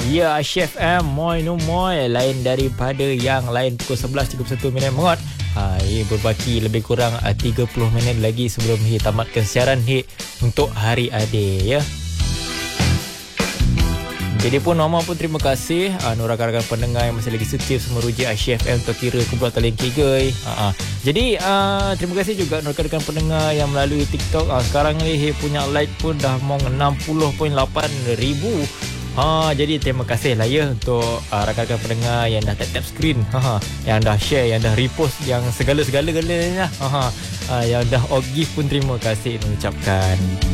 Ya, Chef M, moi no moi. Lain daripada yang lain pukul 11.31 minit mengot. Berbaki lebih kurang 30 minit lagi sebelum tamatkan siaran untuk hari Adik ya. Jadi pun Mama pun terima kasih rakan-rakan pendengar yang masih lagi setia merujuk Chef M untuk kira kumpulan Talent Kigai. Jadi terima kasih juga rakan-rakan pendengar yang melalui TikTok. Sekarang ni punya like pun dah mau 60.8 ribu. Jadi terima kasih lah ya untuk rakan-rakan pendengar yang dah tap screen, yang dah share, yang dah repost, yang segala-galanya, yang dah give pun terima kasih mengucapkan.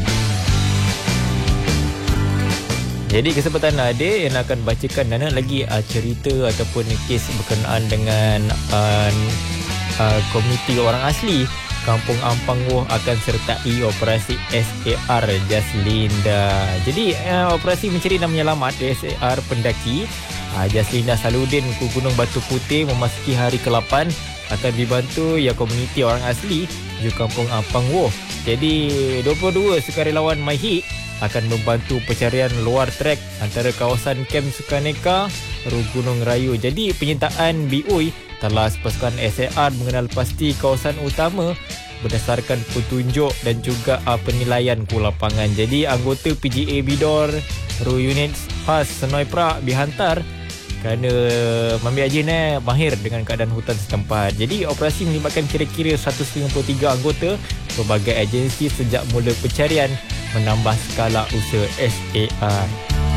Jadi kesempatan Adik yang akan bacakan Nana lagi cerita ataupun kes berkenaan dengan komuniti orang asli Kampung Ampang Woh akan sertai operasi SAR Jaslinda. Jadi operasi mencari dan menyelamat SAR pendaki Jaslinda Saludin ke Gunung Batu Putih memasuki hari ke-8 akan dibantu komuniti orang asli di Kampung Ampang Woh. Jadi 22 sukarelawan MyHit akan membantu pencarian luar trek antara kawasan Kem Sukaneka, Gunung Rayu. Jadi penyertaan BOI telah pasukan SAR mengenal pasti kawasan utama berdasarkan petunjuk dan juga penilaian ke lapangan. Jadi anggota PGA Bidor, unit PAS Senoi Perak dihantar kerana Mami Ajin mahir dengan keadaan hutan setempat. Jadi operasi melibatkan kira-kira 153 anggota berbagai agensi sejak mula pencarian menambah skala usaha SAR.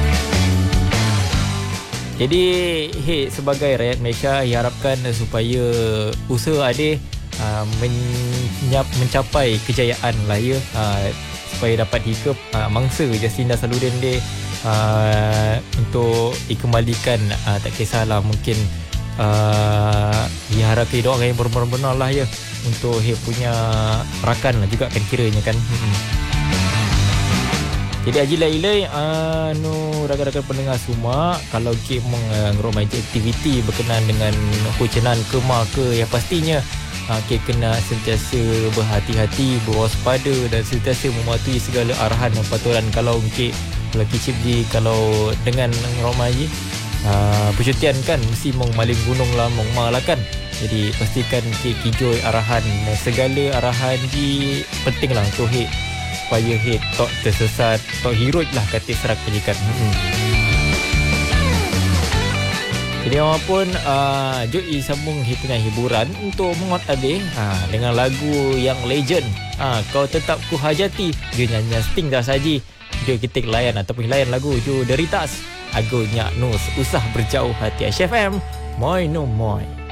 Jadi sebagai rakyat Malaysia diharapkan supaya usaha Adik mencapai kejayaan lah ya, supaya dapat hikap mangsa Jaslinda Saludin dia untuk dikembalikan. Tak kisahlah, mungkin diharapkan dia orang yang benar-benar lah ya untuk punya rakan lah juga kan kiranya kan. Jadi ajilai-ilai rakan-rakan pendengar semua, kalau mengromai aktiviti berkenaan dengan hujanan kemar ke, yang pastinya kena sentiasa berhati-hati, berwaspada dan sentiasa mematuhi segala arahan dan peraturan. Kalau kicip kalau dengan ngeromai percutian kan mesti maling gunung lah, malah kan. Jadi pastikan kijoi arahan, segala arahan penting lah untuk supaya tak tersesat, tak hirut lah kata serak penjikan. Jadi orang pun jom sambung punya hiburan untuk mengot Adik dengan lagu yang legend. Kau tetap ku hajati, dia nyanyi Sting dah saji. Dia kita layan ataupun layan lagu Jo Deritas Agonya Nus usah berjauh hati. Chef M, moi no moi.